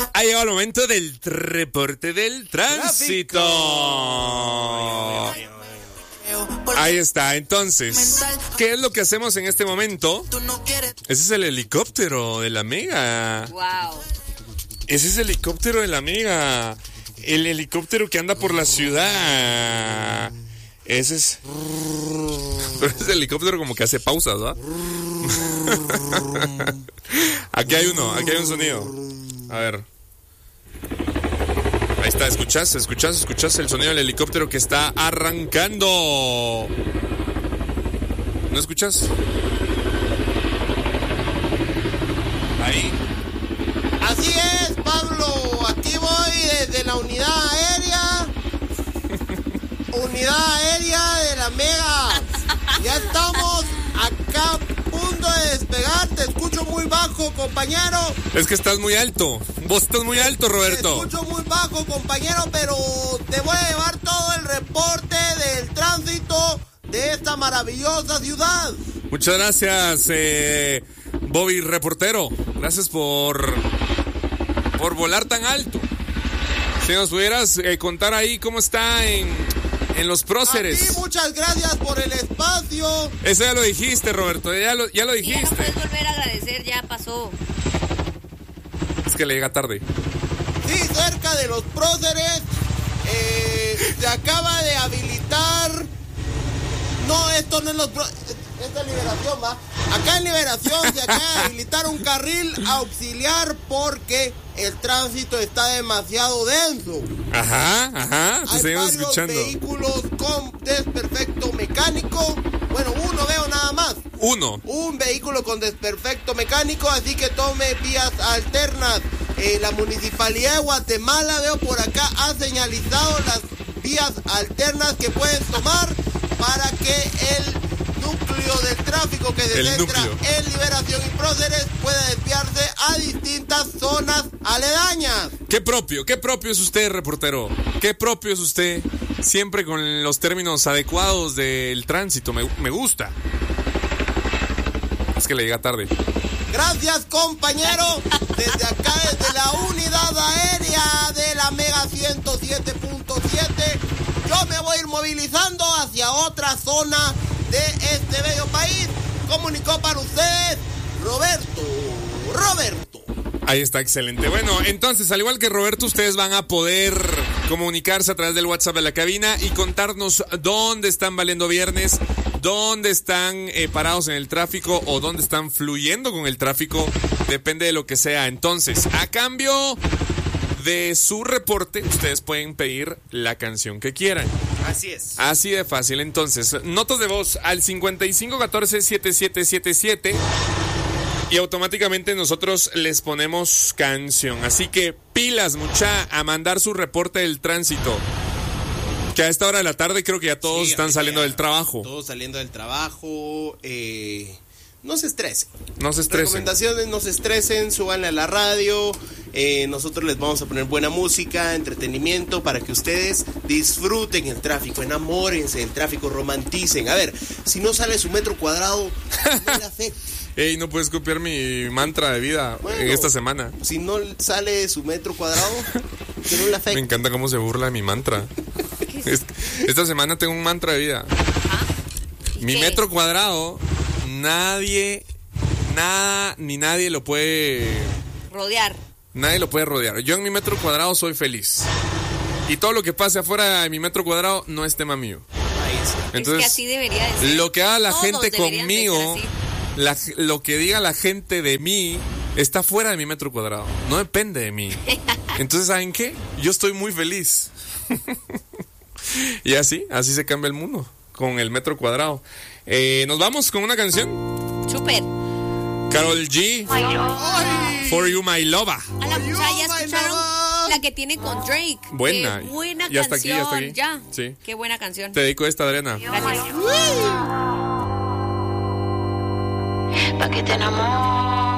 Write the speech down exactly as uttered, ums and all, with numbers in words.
Ha llegado el momento del reporte del tránsito. Ahí está, entonces, ¿qué es lo que hacemos en este momento? Ese es el helicóptero de la Mega. Wow. Ese es el helicóptero de la Mega. El helicóptero que anda por la ciudad. Ese es... Pero ese helicóptero como que hace pausas, ¿verdad? Aquí hay uno, aquí hay un sonido. A ver. Ahí está, ¿escuchás? ¿Escuchás? ¿Escuchás el sonido del helicóptero que está arrancando? ¿No escuchás? Ahí. Así es, Pablo. Aquí voy desde la unidad aérea. Unidad aérea de la Mega. Ya estamos acá a punto de despegar. Te escucho muy bajo, compañero. Es que estás muy alto. Vos estás muy alto, Roberto. Te escucho muy bajo, compañero, pero te voy a llevar todo el reporte del tránsito de esta maravillosa ciudad. Muchas gracias, eh, Bobby Reportero. Gracias por, por volar tan alto. Si nos pudieras eh, contar ahí cómo está en, en los próceres. Aquí, muchas gracias por el espacio. Eso ya lo dijiste, Roberto, ya lo, ya lo dijiste. Ya no puedes volver a agradecer, ya pasó. Es que le llega tarde. Sí, cerca de los próceres eh, se acaba de habilitar. No, esto no es los próceres. Esta es Liberación, va. Acá en Liberación se acaba de habilitar un carril auxiliar porque el tránsito está demasiado denso. Ajá, ajá, te Hay seguimos varios escuchando. vehículos con desperfecto mecánico. Bueno, uno veo nada más. Uno. Un vehículo con desperfecto mecánico, así que tome vías alternas. Eh, la Municipalidad de Guatemala, veo por acá, ha señalizado las vías alternas que pueden tomar para que el núcleo del tráfico que se El centra núcleo. en Liberación y Próceres pueda desviarse a distintas zonas aledañas. ¿Qué propio? ¿Qué propio es usted, reportero? ¿Qué propio es usted? Siempre con los términos adecuados del tránsito. Me, me gusta. Es que le llega tarde. Gracias, compañero. Desde acá, desde la unidad aérea de la Mega ciento siete punto siete, yo me voy a ir movilizando hacia otra zona de este bello país. Comunicó para ustedes Roberto. Roberto. Ahí está, excelente. Bueno, entonces, al igual que Roberto, ustedes van a poder comunicarse a través del WhatsApp de la cabina y contarnos dónde están valiendo viernes, dónde están eh, parados en el tráfico o dónde están fluyendo con el tráfico, depende de lo que sea. Entonces, a cambio de su reporte, ustedes pueden pedir la canción que quieran. Así es. Así de fácil. Entonces, notas de voz al cincuenta y cinco catorce setenta y siete setenta y siete y automáticamente nosotros les ponemos canción. Así que pilas, mucha, a mandar su reporte del tránsito. Que a esta hora de la tarde creo que ya todos Sí, están saliendo del trabajo. Todos saliendo del trabajo. Eh, no se estresen. No se estresen. Recomendaciones, no se estresen, súbanle a la radio. Eh, nosotros les vamos a poner buena música, entretenimiento para que ustedes disfruten el tráfico, enamórense del tráfico, romanticen. A ver, si no sale su metro cuadrado, no le afecte. Ey, no puedes copiar mi mantra de vida Bueno, en esta semana. Si no sale su metro cuadrado, que no le afecte. Me encanta cómo se burla de mi mantra. Es- esta semana tengo un mantra de vida. Mi ¿Qué? metro cuadrado, nadie, nada, ni nadie lo puede, Rodear. nadie lo puede rodear. Yo en mi metro cuadrado soy feliz. Y todo lo que pase afuera de mi metro cuadrado no es tema mío. Entonces, es que así debería de ser. lo que haga la Todos gente deberían de conmigo, ser así. la- lo que diga la gente de mí, está fuera de mi metro cuadrado. No depende de mí. Entonces, ¿saben qué? Yo estoy muy feliz. Y así, así se cambia el mundo, con el metro cuadrado. Eh, Nos vamos con una canción. Súper. Karol G, For You My Lover. A la muchacha, ¿ya my escucharon lover. la que tiene con Drake? Buena. Qué buena Ya está aquí, ya canción. está aquí. Ya. Sí. Qué buena canción. Te dedico esta, Adriana. Gracias. Pa' que te enamores.